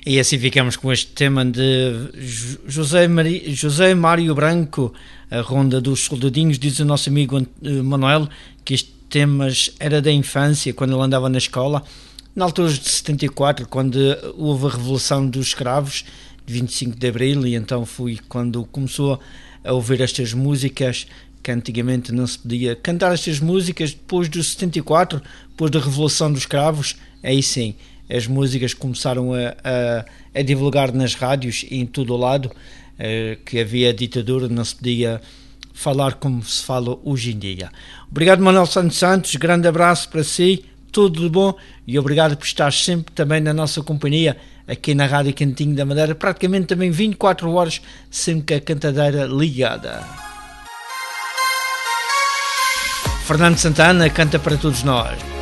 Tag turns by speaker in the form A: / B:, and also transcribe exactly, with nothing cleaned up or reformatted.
A: E assim ficamos com este tema de José, Mari, José Mário Branco, a Ronda dos Soldadinhos. Diz o nosso amigo Manuel que este tema era da infância, quando ele andava na escola, na altura de setenta e quatro, quando houve a Revolução dos Escravos, de vinte e cinco de Abril, e então foi quando começou a ouvir estas músicas, que antigamente não se podia cantar estas músicas. Depois do setenta e quatro, depois da Revolução dos Escravos, aí sim, as músicas começaram a, a, a divulgar nas rádios e em todo o lado, eh, que havia ditadura, não se podia falar como se fala hoje em dia. Obrigado, Manuel Santos Santos, grande abraço para si, tudo de bom, e obrigado por estar sempre também na nossa companhia, aqui na Rádio Cantinho da Madeira, praticamente também vinte e quatro horas, sempre com a cantadeira ligada. Fernando Santana canta para todos nós.